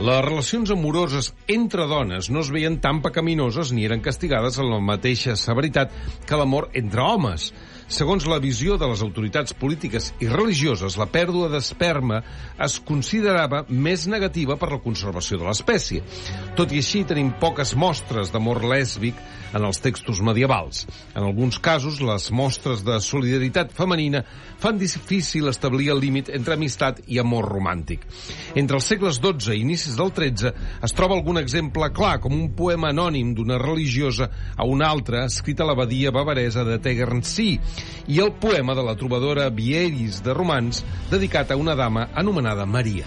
Les relacions amoroses entre dones no es veien tan pecaminoses ni eren castigades amb la mateixa severitat que l'amor entre homes. Segons la visió de les autoritats polítiques i religioses, la pèrdua d'esperma es considerava més negativa per la conservació de l'espècie. Tot i així, tenim poques mostres d'amor lèsbic en els textos medievals. En alguns casos, les mostres de solidaritat femenina fan difícil establir el límit entre amistat i amor romàntic. Entre els segles XII i inicis del XIII es troba algun exemple clar, com un poema anònim d'una religiosa a una altra, escrit a l'abadia bavaresa de Tegernsee, i el poema de la trobadora Vieris de Romans, dedicat a una dama anomenada Maria.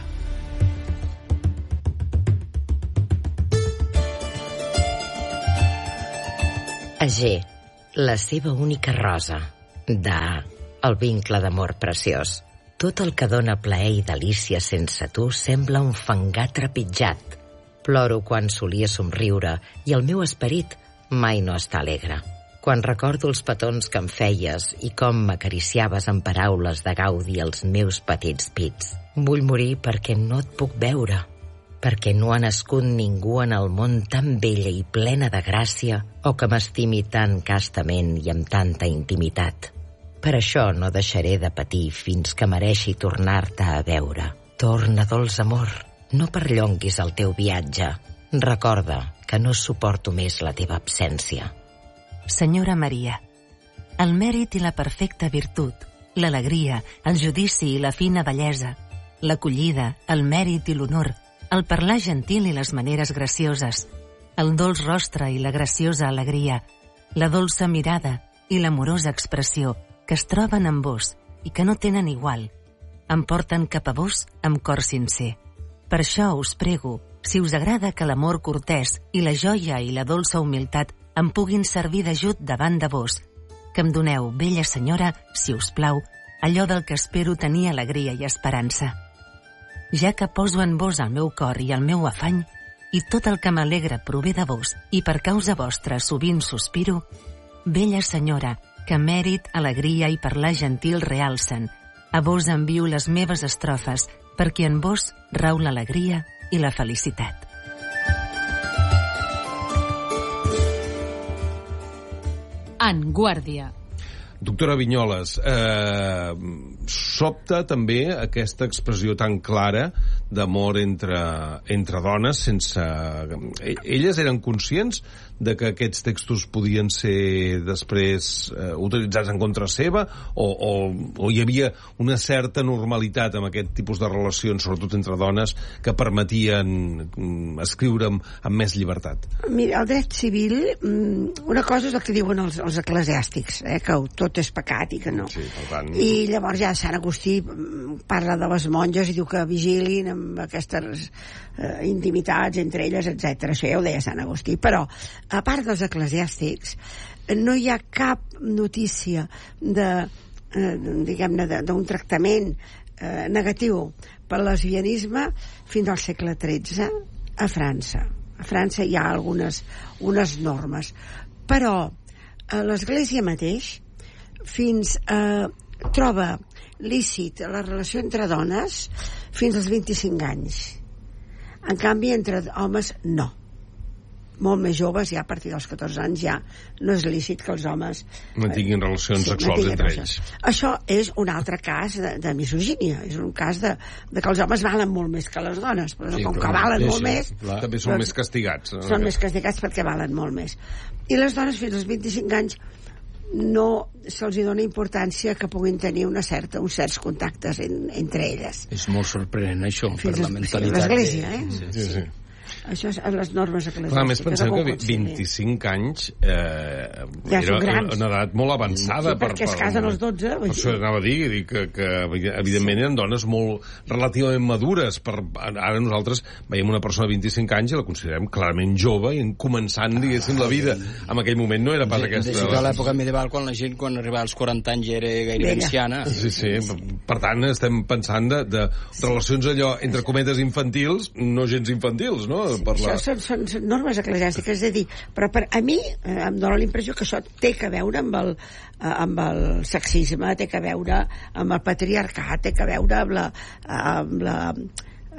Agé, la seva única rosa, de El vincle d'amor preciós. Tot el que dóna plaer i delícia sense tu sembla un fangar trepitjat. Ploro quan solia somriure i el meu esperit mai no està alegre. Quan recordo els petons que em feies i com m'acariciaves amb paraules de gaudi els meus petits pits. Vull morir perquè no et puc veure, perquè no ha nascut ningú en el món tan bella i plena de gràcia o que m'estimi tan castament i amb tanta intimitat. Per això no deixaré de patir fins que mereixi tornar-te a veure. Torna, dolç amor, no perllonguis el teu viatge. Recorda que no suporto més la teva absència. Senyora Maria, el mèrit i la perfecta virtut, l'alegria, el judici i la fina bellesa, l'acollida, el mèrit i l'honor, el parlar gentil i les maneres gracioses, el dolç rostre i la graciosa alegria, la dolça mirada i l'amorosa expressió que es troben en vos i que no tenen igual, em porten cap a vos amb cor sincer. Per això us prego, si us agrada que l'amor cortès i la joia i la dolça humilitat em puguin servir d'ajut davant de vos, que em doneu, bella senyora, si us plau, allò del que espero tenir alegria i esperança. Ja que poso en vos el meu cor i el meu afany, i tot el que m'alegra prové de vos, i per causa vostra sovint sospiro, bella senyora, que mèrit, alegria i parlar gentil realcen, a vos envio les meves estrofes, perquè en vos rau l'alegria i la felicitat. En Guàrdia. Doctora Vinyoles, sobta també aquesta expressió tan clara d'amor entre dones sense... Elles eren conscients de que aquests textos podien ser després utilitzats en contra seva o hi havia una certa normalitat amb aquest tipus de relacions, sobretot entre dones, que permetien escriure amb més llibertat? Mira, el dret civil, una cosa és el que diuen els eclesiàstics, que tot és pecat i que no. Sí, per tant... I llavors ja Sant Agustí parla de les monges i diu que vigilin amb aquestes intimitats entre elles, etc. Això ja ho deia Sant Agustí. Però, a part dels eclesiàstics, no hi ha cap notícia d'un tractament negatiu pel lesbianisme fins al segle XIII a França. A França hi ha unes normes. Però l'Església mateix troba lícit la relació entre dones fins als 25 anys. En canvi, entre homes, no. Molt més joves, ja a partir dels 14 anys, ja no és lícit que els homes mantinguin relacions sexuals entre ells. Això és un altre cas de misogínia. És un cas de que els homes valen molt més que les dones, però com que valen molt més... També són més castigats. Són més castigats perquè valen molt més. I les dones fins als 25 anys no se'ls dona importància que puguin tenir uns certs contactes entre elles. És molt sorprenent això, per la mentalitat. L'Església, Sí. Això és les normes eclesiàstiques. Clar, a més pensem que 25 anys ja era una edat molt avançada. Sí, perquè es casen als 12. Per això anava a dir que evidentment eren dones molt relativament madures. Ara nosaltres veiem una persona de 25 anys i la considerem clarament jove i començant, diguéssim, la vida. En aquell moment no era pas aquesta... De l'època medieval, quan la gent, quan arribava als 40 anys, ja era gairebé anciana. Sí. Per tant, estem pensant de relacions allò, entre cometes, infantils, no gens infantils, no? Això són normes eclesiàstiques, és a dir, però a mi em dóna la impressió que això té que veure amb el sexisme, té que veure amb el patriarcat, té que veure amb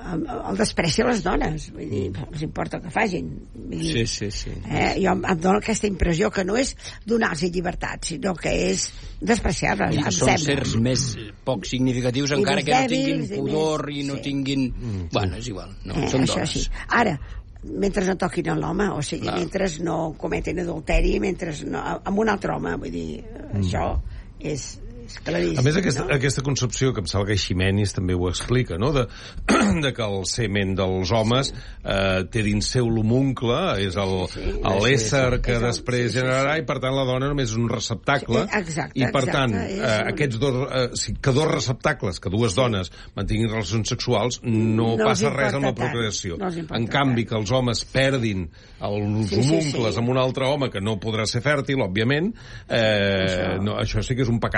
el despreci a les dones, vull dir, els importa que facin. Vull dir, Sí. Jo em dono aquesta impressió que no és donar-los llibertat, sinó que és despreciar-les, em són sembla. sers més poc significatius, I encara més que no dèbils, tinguin pudor i no sí. tinguin... Bueno, és igual, no, són Això dones. sí. Ara, mentre no toquin a l'home, o sigui, mentre no cometen adulteri, mentre no, amb un altre home, vull dir, això és claríssim. A més, aquesta concepció, que em sembla que Ximenis també ho explica, no? de que el semen dels homes té dins seu l'homuncle, és l'ésser que després generarà, i per tant la dona només és un receptacle, i per tant aquests que dos receptacles, que dues dones mantinguin relacions sexuals, no passa res amb la procreació. En canvi, que els homes perdin els homuncles amb un altre home que no podrà ser fèrtil, òbviament, això sí que és un pecat